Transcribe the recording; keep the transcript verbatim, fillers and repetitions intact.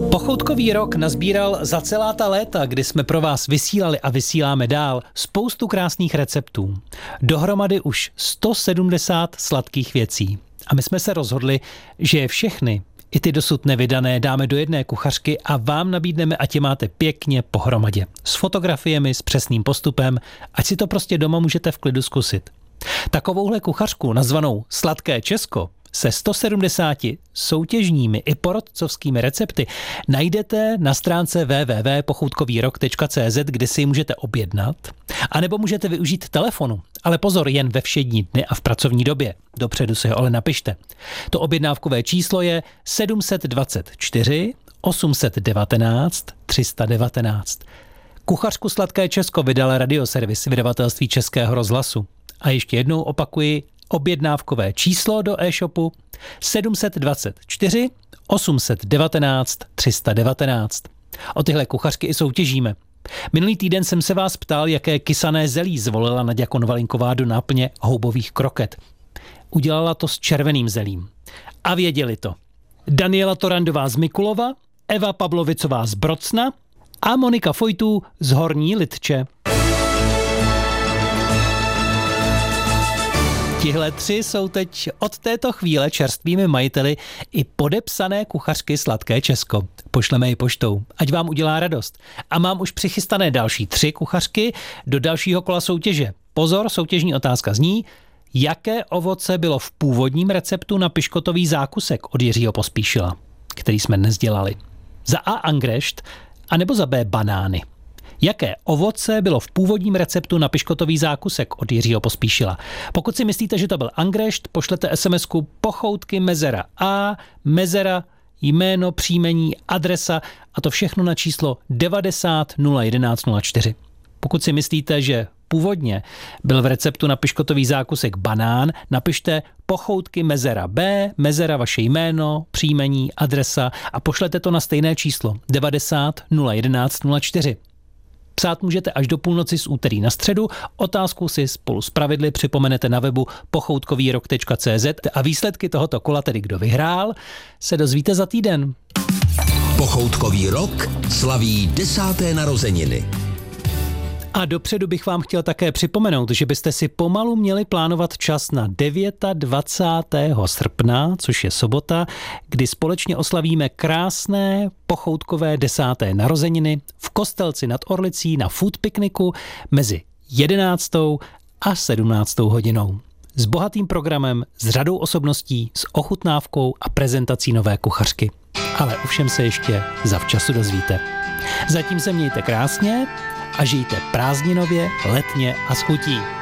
Pochoutkový rok nazbíral za celá ta léta, kdy jsme pro vás vysílali a vysíláme dál spoustu krásných receptů. Dohromady už sto sedmdesát sladkých věcí. A my jsme se rozhodli, že je všechny, i ty dosud nevydané, dáme do jedné kuchařky a vám nabídneme, ať je máte pěkně pohromadě. S fotografiemi, s přesným postupem, ať si to prostě doma můžete v klidu zkusit. Takovouhle kuchařku nazvanou Sladké Česko se sto sedmdesáti soutěžními i porodcovskými recepty najdete na stránce w w w tečka pochoutkovýrok tečka c z, kde si ji můžete objednat, anebo můžete využít telefonu. Ale pozor, jen ve všední dny a v pracovní době. Dopředu si ho ale napište. To objednávkové číslo je sedm set dvacet čtyři osm set devatenáct tři sta devatenáct. Kuchařku Sladké Česko vydal Radioservis vydavatelství Českého rozhlasu. A ještě jednou opakuji, objednávkové číslo do e-shopu sedm set dvacet čtyři osm set devatenáct tři sta devatenáct. O tyhle kuchařky i soutěžíme. Minulý týden jsem se vás ptal, jaké kysané zelí zvolila Naďa Konvalinková do náplně houbových kroket. Udělala to s červeným zelím. A věděli to Daniela Torandová z Mikulova, Eva Pavlovicová z Brocna a Monika Fojtů z Horní Lidče. Tihle tři jsou teď od této chvíle čerstvými majiteli i podepsané kuchařky Sladké Česko. Pošleme ji poštou, ať vám udělá radost. A mám už přichystané další tři kuchařky do dalšího kola soutěže. Pozor, soutěžní otázka zní, jaké ovoce bylo v původním receptu na piškotový zákusek od Jiřího Pospíšila, který jsme dnes dělali. Za A angrešt, anebo za B banány. Jaké ovoce bylo v původním receptu na piškotový zákusek od Jiřího Pospíšila? Pokud si myslíte, že to byl angrešt, pošlete SMSku pochoutky mezera A, mezera, jméno, příjmení, adresa a to všechno na číslo devadesát nula jedenáct nula čtyři. Pokud si myslíte, že původně byl v receptu na piškotový zákusek banán, napište pochoutky mezera B, mezera vaše jméno, příjmení, adresa a pošlete to na stejné číslo devadesát nula jedenáct nula čtyři. Psát můžete až do půlnoci z úterý na středu, otázku si spolu s pravidly připomenete na webu pochoutkovýrok tečka c z a výsledky tohoto kola, tedy kdo vyhrál, se dozvíte za týden. Pochoutkový rok slaví desáté narozeniny. A dopředu bych vám chtěl také připomenout, že byste si pomalu měli plánovat čas na dvacátého devátého srpna, což je sobota, kdy společně oslavíme krásné pochoutkové desáté narozeniny v Kostelci nad Orlicí na food pikniku mezi jedenáctou a sedmnáctou hodinou. S bohatým programem, s řadou osobností, s ochutnávkou a prezentací nové kuchařky. Ale o všem se ještě zavčasu dozvíte. Zatím se mějte krásně a žijte prázdninově, letně a s chutí.